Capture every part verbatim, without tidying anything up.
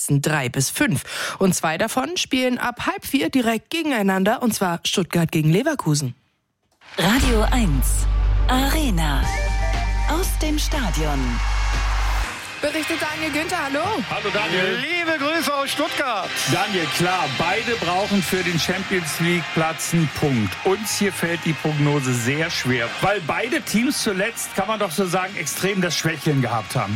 Plätzen drei bis fünf. Und zwei davon spielen ab halb vier direkt gegeneinander, und zwar Stuttgart gegen Leverkusen. Radio eins Arena aus dem Stadion. Berichtet Daniel Günther, hallo. Hallo Daniel. Liebe Grüße aus Stuttgart. Daniel, klar, beide brauchen für den Champions League Platz einen Punkt. Uns hier fällt die Prognose sehr schwer, weil beide Teams zuletzt, kann man doch so sagen, extrem das Schwächeln gehabt haben.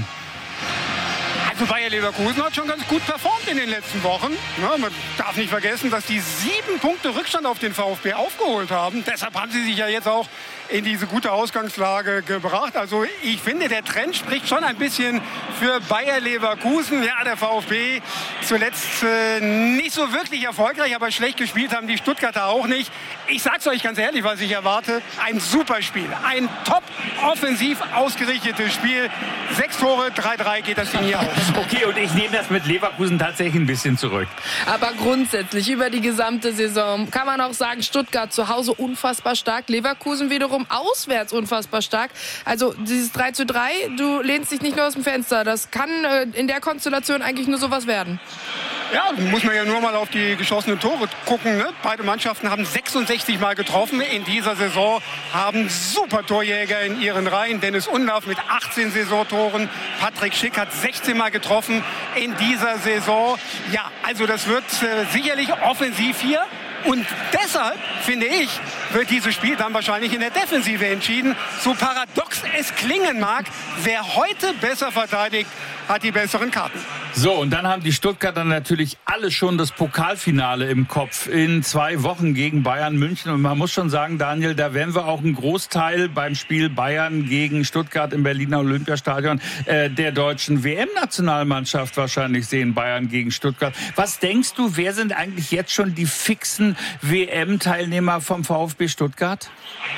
Also Bayer Leverkusen hat schon ganz gut performt in den letzten Wochen. Ja, man darf nicht vergessen, dass die sieben Punkte Rückstand auf den VfB aufgeholt haben. Deshalb haben sie sich ja jetzt auch in diese gute Ausgangslage gebracht. Also ich finde, der Trend spricht schon ein bisschen für Bayer Leverkusen. Ja, der VfB zuletzt äh, nicht so wirklich erfolgreich, aber schlecht gespielt haben die Stuttgarter auch nicht. Ich sag's euch ganz ehrlich, was ich erwarte. Ein super Spiel. Ein top offensiv ausgerichtetes Spiel. Sechs Tore, drei drei geht das Ding hier aus. Okay, und ich nehme das mit Leverkusen tatsächlich ein bisschen zurück. Aber grundsätzlich über die gesamte Saison kann man auch sagen, Stuttgart zu Hause unfassbar stark, Leverkusen wiederum auswärts unfassbar stark. Also dieses drei zu drei, du lehnst dich nicht nur aus dem Fenster. Das kann äh, in der Konstellation eigentlich nur sowas werden. Ja, muss man ja nur mal auf die geschossenen Tore gucken. Ne? Beide Mannschaften haben sechsundsechzig Mal getroffen in dieser Saison, haben super Torjäger in ihren Reihen. Dennis Undaff mit achtzehn Saisontoren, Patrick Schick hat sechzehn Mal getroffen in dieser Saison. Ja, also das wird äh, sicherlich offensiv hier. Und deshalb, finde ich, wird dieses Spiel dann wahrscheinlich in der Defensive entschieden. So paradox es klingen mag, wer heute besser verteidigt, hat die besseren Karten. So, und dann haben die Stuttgarter natürlich alle schon das Pokalfinale im Kopf in zwei Wochen gegen Bayern München. Und man muss schon sagen, Daniel, da werden wir auch einen Großteil beim Spiel Bayern gegen Stuttgart im Berliner Olympiastadion äh, der deutschen W M-Nationalmannschaft wahrscheinlich sehen, Bayern gegen Stuttgart. Was denkst du, wer sind eigentlich jetzt schon die fixen W M-Teilnehmer vom VfB Stuttgart?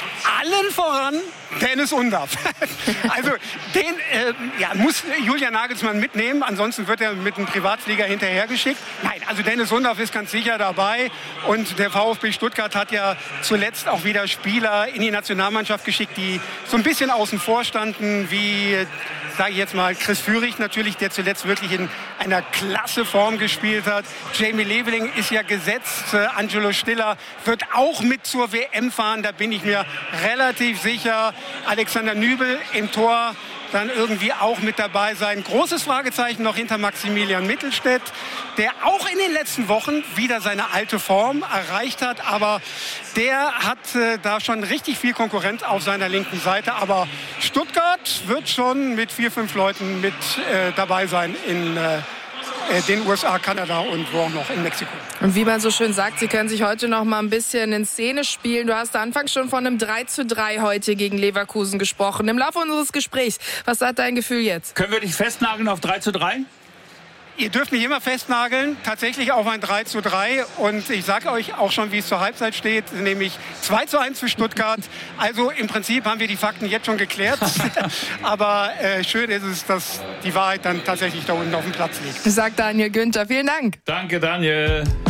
Allen voran Dennis Undaff. Also den äh, ja, muss Julian Nagelsmann mitnehmen, ansonsten wird er mit einem Privatflieger hinterhergeschickt. Nein, also Dennis Undaff ist ganz sicher dabei und der VfB Stuttgart hat ja zuletzt auch wieder Spieler in die Nationalmannschaft geschickt, die so ein bisschen außen vor standen, wie, sage ich jetzt mal, Chris Führig natürlich, der zuletzt wirklich in einer klasse Form gespielt hat. Jamie Leveling ist ja gesetzt, äh, Angelo Stiller wird auch mit zur W M fahren, da bin ich mir relativ sicher. Alexander Nübel im Tor dann irgendwie auch mit dabei sein. Großes Fragezeichen noch hinter Maximilian Mittelstädt, der auch in den letzten Wochen wieder seine alte Form erreicht hat. Aber der hat äh, da schon richtig viel Konkurrenz auf seiner linken Seite. Aber Stuttgart wird schon mit vier, fünf Leuten mit äh, dabei sein in äh, den U S A, Kanada und wo auch noch, in Mexiko. Und wie man so schön sagt, sie können sich heute noch mal ein bisschen in Szene spielen. Du hast anfangs schon von einem drei zu drei heute gegen Leverkusen gesprochen. Im Laufe unseres Gesprächs, was sagt dein Gefühl jetzt? Können wir dich festnageln auf drei zu drei? Ihr dürft mich immer festnageln, tatsächlich auf ein drei zu drei. Und ich sage euch auch schon, wie es zur Halbzeit steht, nämlich zwei zu eins für Stuttgart. Also im Prinzip haben wir die Fakten jetzt schon geklärt. Aber äh, schön ist es, dass die Wahrheit dann tatsächlich da unten auf dem Platz liegt. Sagt Daniel Günther. Vielen Dank. Danke, Daniel.